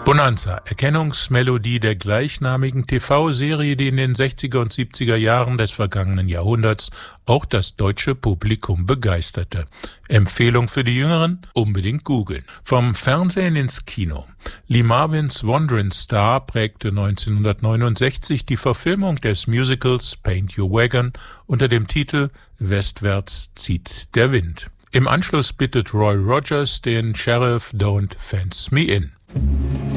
Bonanza, Erkennungsmelodie der gleichnamigen TV-Serie, die in den 60er und 70er Jahren des vergangenen Jahrhunderts auch das deutsche Publikum begeisterte. Empfehlung für die Jüngeren? Unbedingt googeln. Vom Fernsehen ins Kino. Lee Marvins Wandering Star prägte 1969 die Verfilmung des Musicals Paint Your Wagon unter dem Titel Westwärts zieht der Wind. Im Anschluss bittet Roy Rogers den Sheriff Don't Fence Me In.